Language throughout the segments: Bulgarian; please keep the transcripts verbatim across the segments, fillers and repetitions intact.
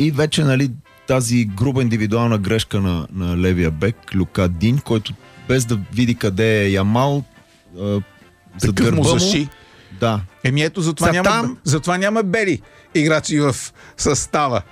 и вече, нали, тази груба индивидуална грешка на, на левия бек, Люка Дин, който без да види къде е Ямал, зад гърба му защи. Да. Еми ето, затова, няма, там... затова няма бели играчи в състава.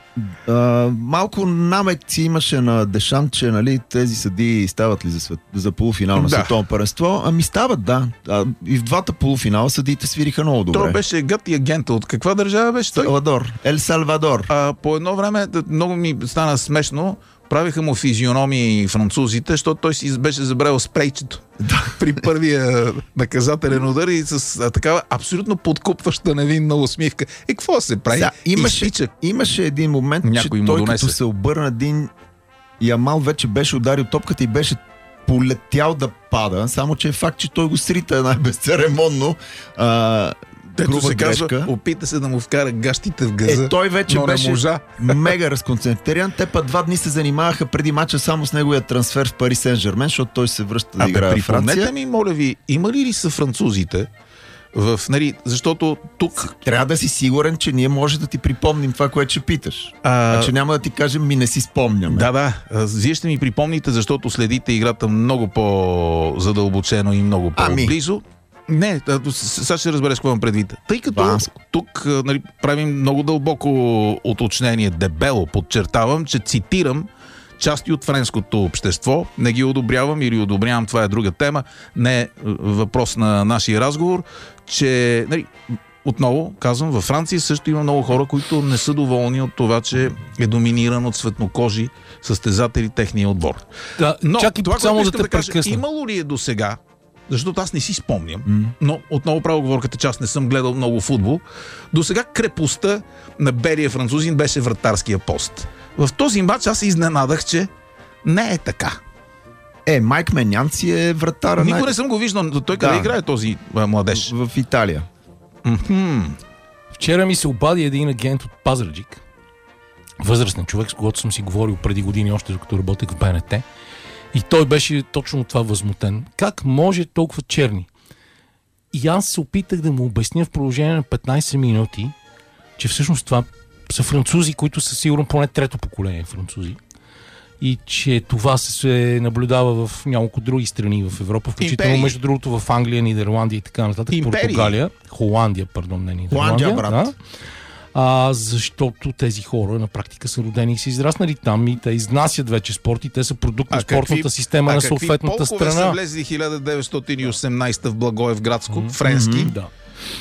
А, малко намеци имаше на Дешан, че, нали, тези съдии стават ли за, свет... за полуфинал на да. Световно първенство? Ами стават, да. А, и в двата полуфинала съдиите свириха много добре. Това беше гът и агента. От каква държава беше той? Салвадор. Ел Салвадор. А, по едно време много ми стана смешно. Правиха му физиономии французите, защото той си беше забравил спрейчето при първия наказателен удар и с а, такава абсолютно подкупваща невинна усмивка. И какво се прави? Да, имаше, имаше един момент, някой че той донесе. Като се обърна един, Ямал вече беше ударил топката и беше полетял да пада, само че е факт, че той го срита най-безцеремонно. А, Тето се казва, опита се да му вкара гащите в газа, е, той вече но беше не можа. Мега разконцентриран. Те па два дни се занимаваха преди мача само с неговия трансфер в Пари Сен-Жермен, защото той се връща да играе в Франция. Припомнете ми, моля ви, има ли ли са французите в, нали, защото тук... Трябва да си сигурен, че ние може да ти припомним това, което ще питаш. А, а че няма да ти кажем, ми не си спомняме. Да, да. Вие ще ми припомните, защото следите играта много по-задълбочено и много по-близо. Ами. Не, сега ще разбереш какво имам предвид. Тъй като Банско. Тук, нали, правим много дълбоко уточнение, дебело подчертавам, че цитирам части от френското общество. Не ги одобрявам или одобрявам, това е друга тема. Не е въпрос на нашия разговор, че, нали, отново казвам, във Франция също има много хора, които не са доволни от това, че е доминиран от светнокожи състезатели техния отбор. Да, но чакай, това, само да да те кажа, прекъсна. имало ли е до сега, защото аз не си спомням, mm. но отново правя оговорката, че аз не съм гледал много футбол, до сега крепостта на белия французин беше вратарския пост. В този матч аз се изненадах, че не е така. Е, Майк Менян си е вратара. Никога най... не съм го виждал, но той къде да. играе този а, младеж? В, в Италия. Mm-hmm. Вчера ми се обади един агент от Пазарджик, възрастен човек, с когото съм си говорил преди години, още докато работех в БНТ. И той беше точно това възмутен. Как може толкова черни? И аз се опитах да му обясня в продължение на петнайсет минути, че всъщност това са французи, които са сигурно поне трето поколение французи. И че това се наблюдава в няколко други страни в Европа, включително Империи. Между другото в Англия, Нидерландия и така нататък. Империи. Португалия, Холандия, пардон, не Нидерландия. Холандия, брат. Да. А, защото тези хора на практика са родени и са израснали там и те изнасят вече спорт и те са продукт на спортната какви, система на съответната страна. А какви полкове са влезли хиляда деветстотин и осемнайсета в Благоевградско, mm-hmm. френски? Mm-hmm, да.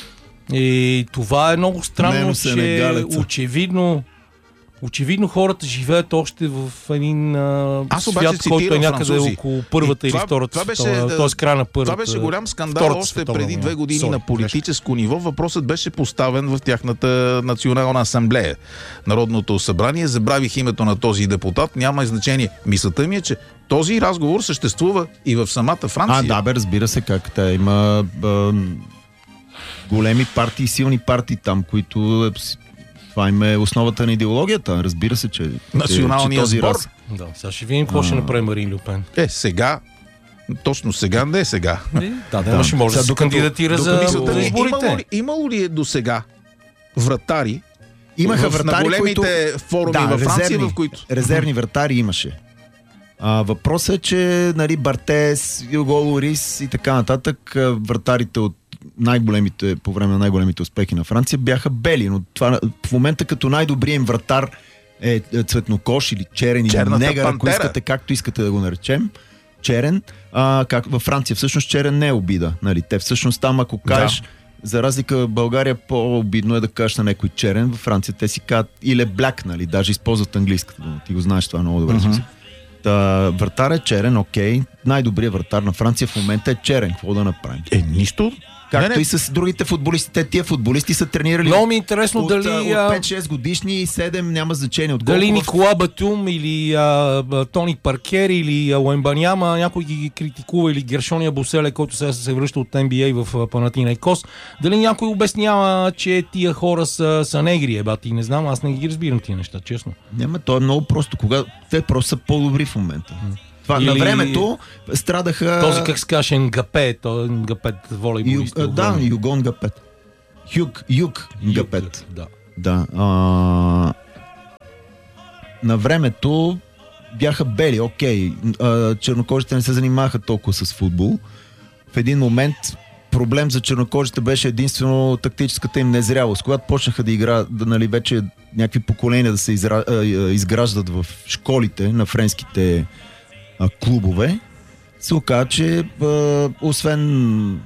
И това е много странно, че очевидно Очевидно хората живеят още в един а, свят, който е някъде французи. Около първата и това, или втората световна, т.е. края на първата. Това беше голям скандал още преди две години Sorry, на политическо ниво. Въпросът беше поставен в тяхната национална асамблея. Народното събрание. Забравих името на този депутат. Няма значение. Мисълта ми е, че този разговор съществува и в самата Франция. А, да, бе, разбира се как. Та има а, големи партии, силни партии там, които... Това им е основата на идеологията. Разбира се, че... Националният че сбор. Раз... Да, сега ще видим какво ще направи Марин Люпен. Е, сега... Точно сега, не е сега. Е, да, да, ще може да се кандидатира за изборите. Имало ли, имало ли е до сега вратари? Имаха в, вратари, на големите които... форуми да, във Франция, резервни, в които... Резервни вратари имаше. А, въпросът е, че, нали, Бартес, Юго Лорис и така нататък, вратарите от най-големите, по време на най-големите успехи на Франция бяха бели, но това в момента като най-добрият им вратар е цветнокош или черен или негър, ако искате, както искате да го наречем, черен, а, как във Франция всъщност черен не е обида, нали? Те всъщност там, ако кажеш, да. За разлика в България по-обидно е да кажеш на някой черен, във Франция те си казват или бляк, нали? Даже използват английската дума. Ти го знаеш това много добре. Uh-huh. Та, вратар е черен, окей. Най-добрият вратар на Франция в момента е черен. Какво да направим? Е, нищо. Както не, не. и с другите футболисти. Те, тия футболисти са тренирали. Много ми е интересно от, дали... от пет-шест годишни и седем, няма значение. От дали колко... Никола Батум или а, Тони Паркер или Уембаняма, някой ги критикува, или Гершония Боселе, който сега се връща от Ен Би Ей в Панатинайкос. Дали някой обяснява, че тия хора са, са негри, ебати? Не знам, аз не ги разбирам тия неща, честно. Няма, то е много просто. Кога... Те просто са по-добри в момента. Това, или... На времето страдаха... Този, как се каже, Нгапе, той Нгапет, волейболист. Ю... Да, Юго Нгапет. Юг, Юг Нгапет. Да. Да. А... на времето бяха бели, окей. Чернокожите не се занимаваха толкова с футбол. В един момент проблем за чернокожите беше единствено тактическата им незрялост. Когато почнаха да играят, да, нали, вече някакви поколения да се изра... изграждат в школите на френските а, клубове, се оказа, че а, освен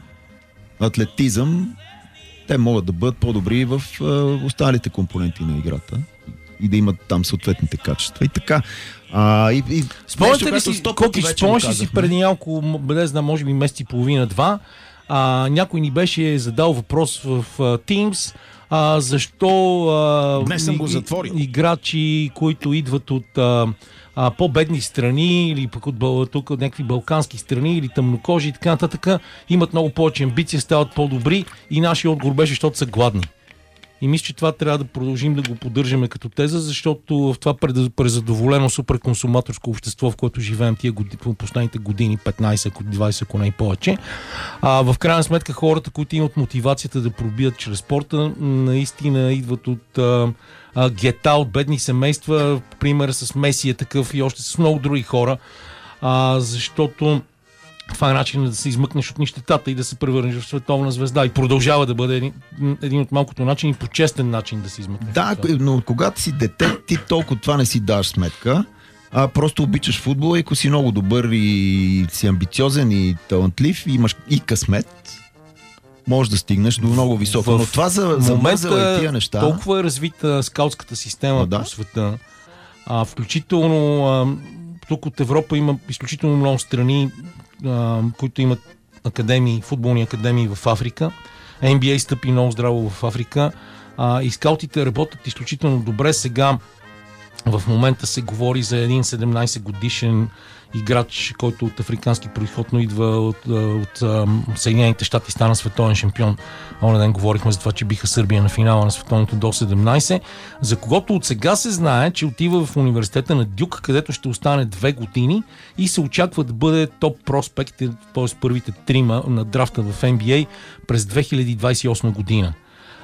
атлетизъм, те могат да бъдат по-добри в а, останалите компоненти на играта и да имат там съответните качества. И така. А, и, и спомняте ли си, Коки, спомняш ли си преди няколко, не знам, може би месец и половина-два, а, някой ни беше задал въпрос в uh, Teams, а, защо а, днес съм го затворил. Играчи, които идват от а, а, по-бедни страни или пък от, тук, от някакви балкански страни или тъмнокожи и така нататък, имат много повече амбиции, стават по-добри и нашия отговор беше, защото са гладни. И мисля, че това трябва да продължим да го поддържаме като теза, защото в това презадоволено суперконсуматорско общество, в което живеем тия години, в последните години, петнайсет, двайсет, ако не и повече, а, в крайна сметка хората, които имат мотивацията да пробият чрез спорта, наистина идват от а, а, гета, от бедни семейства, пример с Меси е такъв и още с много други хора, а, защото това е начин да се измъкнеш от нищетата и да се превърнеш в световна звезда. И продължава да бъде един, един от малкото начини, по честен начин да се измъкнеш. Да, но когато си дете, ти толкова това не си даваш сметка, а просто обичаш футбола и ако си много добър и си амбициозен и талантлив, и имаш и късмет, можеш да стигнеш до много високо. Но това за, за мързала и тия неща... Толкова е развита скаутската система а, да? по света. А, включително а, тук от Европа има изключително много страни, които имат академии, футболни академии в Африка. Ен Би Ей стъпи много здраво в Африка. А, и скаутите работят изключително добре. Сега в момента се говори за един седемнайсет годишен играч, който от африкански произход, но идва от, от, от Съединените щати, стана световен шампион. Оня ден говорихме за това, че биха Сърбия на финала на световното до седемнайсет, за когото от сега се знае, че отива в университета на Дюк, където ще остане две години и се очаква да бъде топ проспект, т.е. първите трима на драфта в Ен Би Ей през две хиляди двайсет и осма година.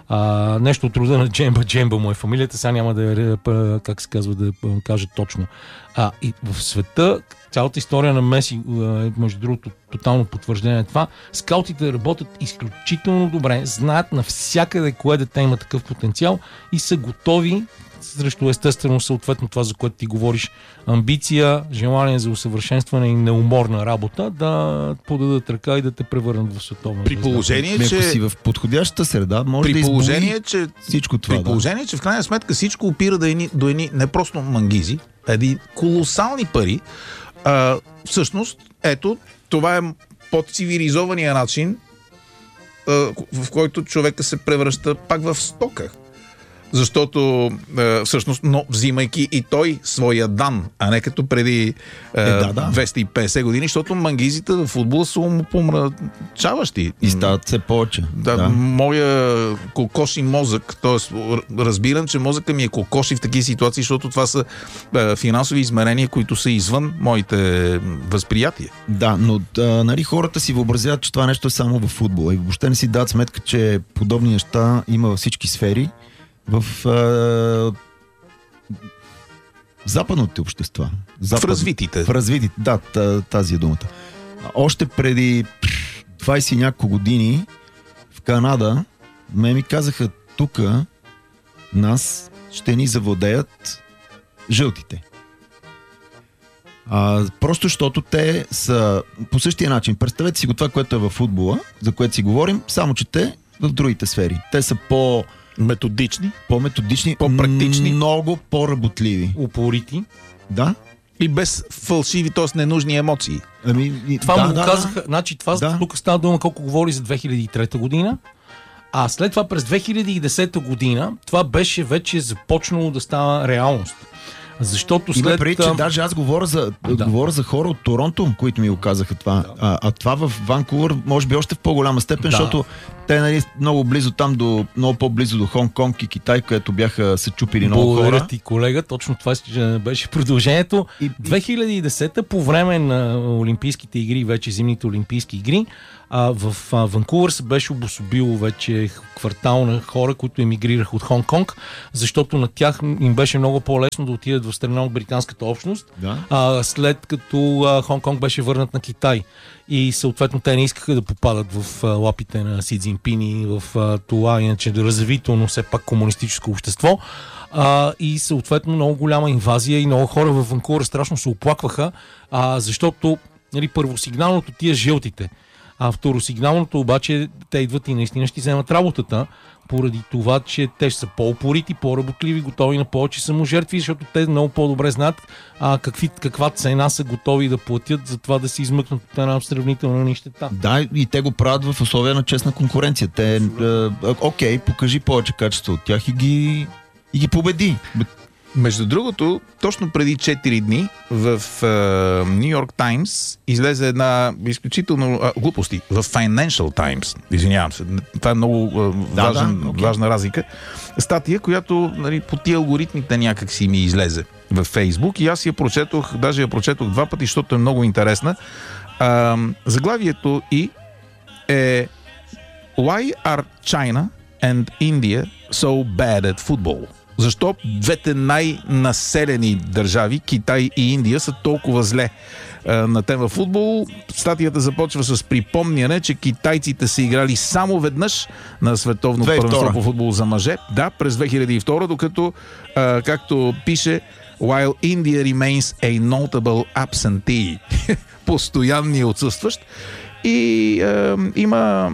А, нещо от рода на Джемба Джемба му е фамилията, сега няма да, как се казва, да кажа точно. А, и в света цялата история на Меси, между другото, тотално потвърждение това, скаутите работят изключително добре, знаят навсякъде кое дете има такъв потенциал и са готови срещу естествено съответно това, за което ти говориш, амбиция, желание за усъвършенстване и неуморна работа, да подадат ръка и да те превърнат в световна при положение, звезда. че... Ако си в подходящата среда, може при да положение, че... всичко това. При положение, да. че в крайна сметка всичко опира да едни, до едни не просто мангизи, а едни колосални пари. А, всъщност, ето, това е по-цивилизования начин, а, в който човека се превръща пак в стока. Защото е, всъщност, но взимайки и той своя дан, а не като преди е, е, да, да. двеста и петдесет години, защото мангизите в футбола са умопомрачаващи. И стават все повече. Да, да. Моя кокоши мозък, т.е. разбирам, че мозъка ми е кокоши в такива ситуации, защото това са е, финансови измерения, които са извън моите възприятия. Да, но да, нали, хората си въобразяват, че това нещо е само в футбола и въобще не си дадат сметка, че подобни неща има във всички сфери. В а, западните общества. Запад, в развитите. В развитите, да, тази е думата. Още преди двайсет и няколко години в Канада ме ми казаха, тук нас ще ни завладеят жълтите. А, просто защото те са по същия начин. Представете си го това, което е във футбола, за което си говорим, само че те в другите сфери. Те са по- методични, по-методични, по-практични, много по-работливи. Упорити. Да. И без фалшиви, т.е. ненужни емоции. Ами, и, това да, му го да, казаха. Значи, това да. Тук става дума колко говори за две хиляди и трета година. А след това през две хиляди и десета година това беше вече започнало да става реалност. Защото след... Има преди, че даже аз говоря за, да. говоря за хора от Торонто, които ми го казаха това. Да. А, а това в Ванкувър може би още в по-голяма степен, да. Защото те нали, много близо там, до, много по-близо до Хонг-Конг и Китай, където бяха се чупили много хора. Благодаря ти, колега. Точно това беше продължението. И... две хиляди и десета по време на Олимпийските игри, вече зимните Олимпийски игри, а, в а, Ванкувър се беше обособило вече квартал на хора, които емигрираха от Хонг-Конг, защото на тях им беше много по-лесно да отидат в страна от британската общност, да. а, след като а, Хонг-Конг беше върнат на Китай. И съответно те не искаха да попадат в а, лапите на Си Цзинпин и в а, това иначе да развито, но все пак комунистическо общество. А, и съответно много голяма инвазия и много хора във Ванкувър страшно се оплакваха, а, защото нали, първосигналното тия жълтите, а второсигналното обаче те идват и наистина ще вземат работата, поради това, че те ще са по-упорити, по-работливи, готови на повече саможертви, защото те много по-добре знаят а, какви, каква цена са готови да платят за това да се измъкнат от една сравнителна нищета. Да, и те го правят в условия на честна конкуренция. Те, е, окей, покажи повече качество от тях и ги, и ги победи. Между другото, точно преди четири дни в Ню Йорк Таймс излезе една изключително а, глупости. В Financial Times, извинявам се, това е много а, важен, да, да, okay. важна разлика. Статия, която нали, по тия алгоритмите някак си ми излезе в Фейсбук и аз я прочетох, даже я прочетох два пъти, защото е много интересна. А, заглавието и е Why are China and India so bad at football? Защо двете най-населени държави, Китай и Индия, са толкова зле е, на тема футбол? Статията започва с припомняне, че китайците са играли само веднъж на световно първенство по футбол за мъже. Да, през две хиляди и втора, докато, е, както пише, while India remains a notable absentee, постоянни отсъстващ. И е, има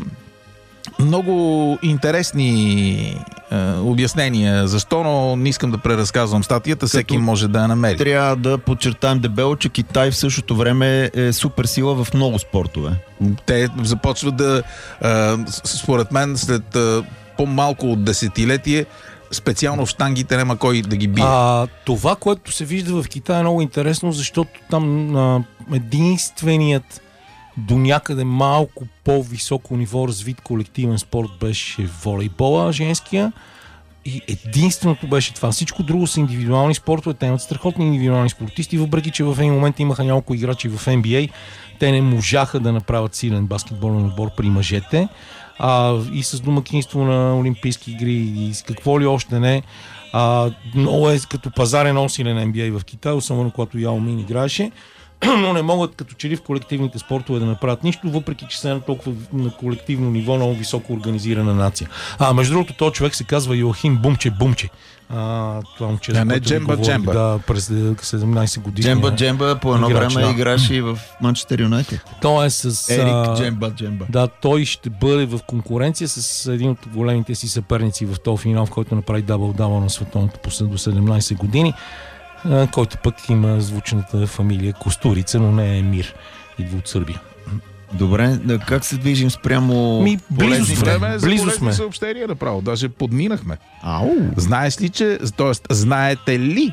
много интересни е, обяснения защо, но не искам да преразказвам статията, всеки може да я намери. Трябва да подчертаем дебело, че Китай в същото време е супер сила в много спортове. Те започват да, е, според мен, след е, по-малко от десетилетие, специално в щангите няма кой да ги бие. А, това, което се вижда в Китай е много интересно, защото там а, единственият до някъде малко по-високо ниво развит колективен спорт беше волейбола, женския. И единственото беше това. Всичко друго са индивидуални спортове. Те имат страхотни индивидуални спортисти, въпреки че в един момент имаха няколко играчи в Н Б А. Те не можаха да направят силен баскетболен отбор при мъжете. А, и с домакинство на Олимпийски игри и с какво ли още не. А, много е като пазар е много силен Н Б А в Китай, особено когато Яо Мин играеше. Но не могат като че ли в колективните спортове да направят нищо, въпреки че са на толкова на колективно ниво много високо организирана нация. А между другото, този човек се казва Йоахим Бумче Бумче. А, това момче, да, не Джемба Джемба. Да, през седемнайсет години. Джемба Джемба по едно играч, време да. Играше и в Манчестър Юнайтед. Той е с... Ерик Джемба Джемба. Да, той ще бъде в конкуренция с един от големите си съперници в този финал, в който направи дабъл-дабъл на световното послед до седемнайсет години. Който пък има звучната фамилия Костурица, но не е Мир. Идва от Сърбия. Добре, как се движим спрямо... Ми, близо сме. Време за близо сме. Съобщения направо. Даже подминахме. Ау! Знаеш ли, че... Тоест, знаете ли,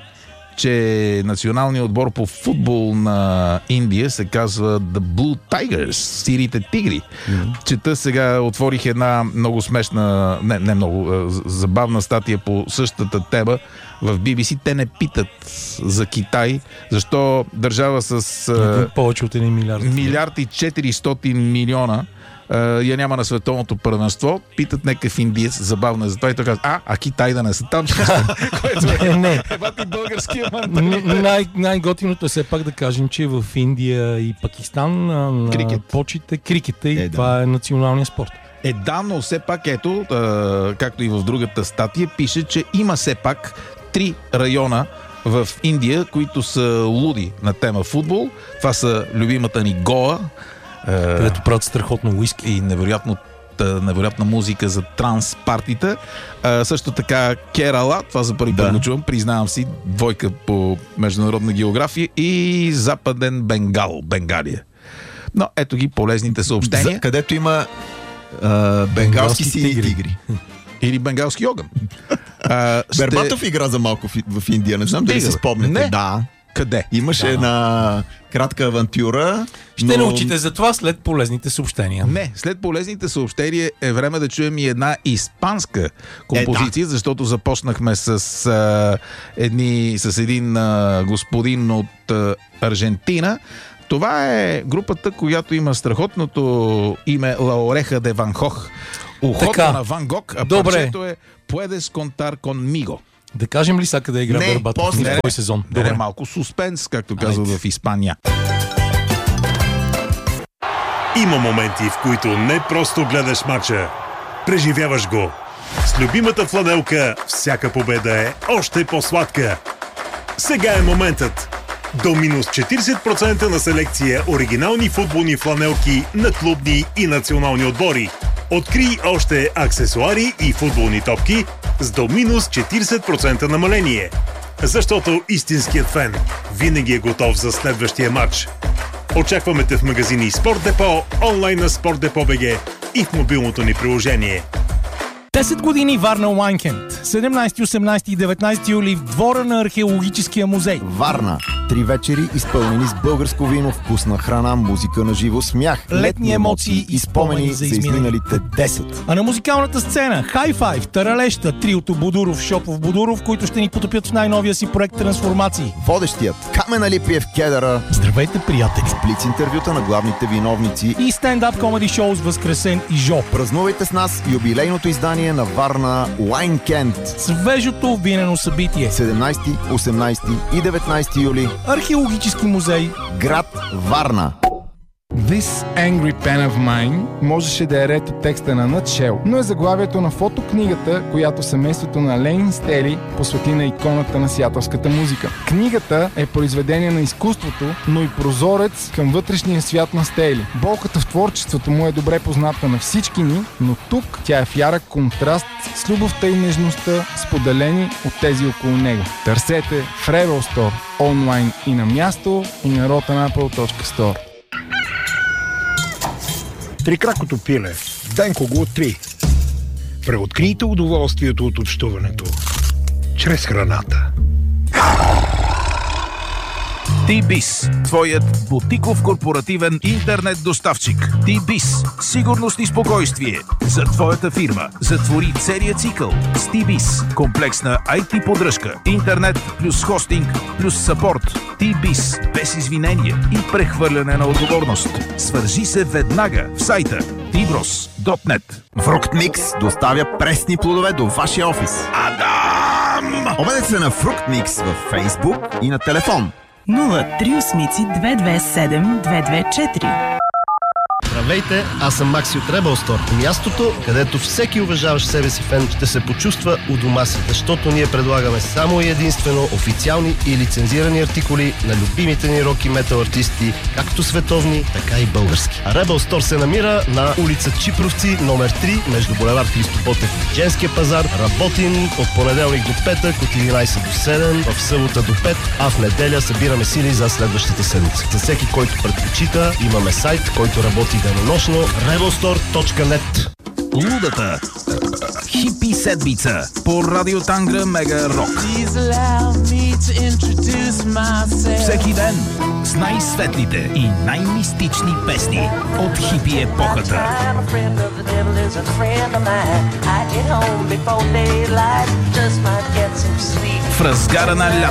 че националният отбор по футбол на Индия се казва The Blue Tigers, сирите тигри. Mm-hmm. Чета сега, отворих една много смешна, не, не много, забавна статия по същата тема в Би Би Си. Те не питат за Китай, защо държава с а, повече от един милиард. Милиард и четиристотин милиона я няма на световното първенство. Питат някакъв индиец, забавно е за това и той казва, а, а Китай да не са там. Което е, не. Ебати българския менталитет. Най- най-готиното е все пак да кажем, че в Индия и Пакистан на крикет. почите крикета и е, това да. е националния спорт. Е, да, но все пак ето, а, както и в другата статия, пише, че има все пак три района в Индия, които са луди на тема футбол. Това са любимата ни Гоа, където правят страхотно уиски и невероятно невероятна музика за транс партита. А, също така Керала, това за първи път да. го чувам, признавам си, двойка по международна география, и Западен Бенгал, Бенгалия. Но ето ги полезните съобщения. За, където има а, бенгалски си тигри. тигри. Или бенгалски огън. А, ще... Бербатов игра за малко в, в Индия, не знам дали си спомняте. Не. Да. Къде? Имаше да. една кратка авантюра. Ще но... научите за това след полезните съобщения. Не, след полезните съобщения е време да чуем и една испанска композиция, е, да. Защото започнахме с, а, едни, с един а, господин от а, Аржентина. Това е групата, която има страхотното име La Oreja de Van Gogh. Ухото на Ван Гог, а парчето е Puedes contar conmigo. Да кажем ли сега къде игра Бербатов? после. В кой сезон? Да е малко суспенс, както казват в Испания. Има моменти, в които не просто гледаш мача, преживяваш го. С любимата фланелка всяка победа е още по-сладка. Сега е моментът. До минус четиридесет процента на селекция оригинални футболни фланелки на клубни и национални отбори. Открий още аксесуари и футболни топки с до минус четиридесет процента намаление. Защото истинският фен винаги е готов за следващия матч. Очакваме те в магазини Спорт Депо, онлайн на Спорт Депо БГ и в мобилното ни приложение. десет години Варна Уайнкенд. седемнайсети, осемнайсети и деветнайсети юли в двора на археологическия музей. Варна. Три вечери, изпълнени с българско вино, вкусна храна, музика на живо, смях, летни емоции и спомени за изминалите десет. А на музикалната сцена Хай-файв, Таралеща, триото Будуров, Шопов, Будуров, които ще ни потопят в най-новия си проект Трансформации. Водещият Камен Алипиев Кедъра. Здравейте, приятели! Блиц интервюта на главните виновници И стендап комеди шоу с Възкресен и Жо. Празнувайте с нас юбилейното издание на Варна Уайнкенд. Свежото винено събитие. седемнайсети, осемнайсети и деветнайсети юли. Археологически музей. Град Варна. This Angry Pen of Mine можеше да е ред от текста на Nutshell, но е заглавието на фотокнигата, която семейството на Лейн Стели посвети на иконата на сиатълската музика. Книгата е произведение на изкуството, но и прозорец към вътрешния свят на Стели. Болката в творчеството му е добре позната на всички ни, но тук тя е в ярък контраст с любовта и нежността, споделени от тези около него. Търсете в Rebel Store, онлайн и на място, и на rotanapple точка store. Трикракото пиле. Денко го три. Преоткрийте удоволствието от общуването чрез храната. T-Biz, твоят бутиков корпоративен интернет доставчик. T-Biz, сигурност и спокойствие за твоята фирма. Затвори целият цикъл с T-Biz. Комплексна ай ти поддръжка, интернет плюс хостинг плюс съпорт. T-Biz, без извинения и прехвърляне на отговорност. Свържи се веднага в сайта ти брос точка нет. Фруктмикс доставя пресни плодове до вашия офис. Адам! Обадете се на Фруктмикс във Фейсбук и на телефон нула три осем две две седем две две четири. Здравейте, аз съм Макси от Rebel Store. Мястото, където всеки уважаващ себе си фен ще се почувства у дома си, защото ние предлагаме само и единствено официални и лицензирани артикули на любимите ни рок и метал артисти, както световни, така и български. А Rebel Store се намира на улица Чипровци, номер три, между булевард Христо Ботев и Женския пазар. Работим от понеделник до петък, от единайсет до седем, в събота до пет, а в неделя събираме сили за следващата седмица. За всеки, който предпочита, имаме сайт, който работи денонощно. rebel store точка нет. Лудата хипи седмица по Радио Тангра Мега Рок. Всеки ден с най-светлите и най-мистични песни от хипи епохата. В разгара на лято